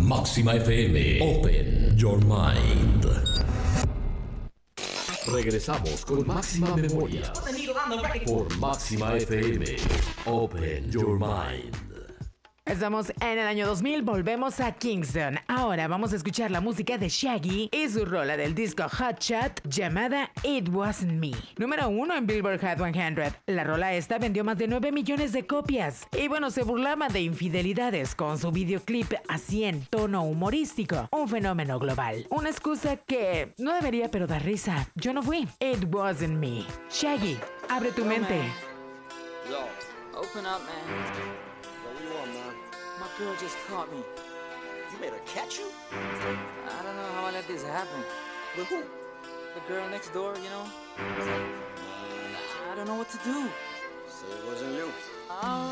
Máxima FM. Open Your Mind. Regresamos con Máxima Memoria. Por Máxima FM. Open Your Mind. Estamos en el año 2000, volvemos a Kingston. Ahora vamos a escuchar la música de Shaggy y su rola del disco Hot Shot llamada It Wasn't Me. Número 1 en Billboard Hot 100. La rola esta vendió más de 9 millones de copias. Y bueno, se burlaba de infidelidades con su videoclip así en tono humorístico. Un fenómeno global. Una excusa que no debería pero dar risa. Yo no fui. It wasn't me. Shaggy, abre tu mente. Man. Yo, open up, man. My girl just caught me. You made her catch you? I don't know how I let this happen. With who? The girl next door, you know? I don't know what to do. So it wasn't you.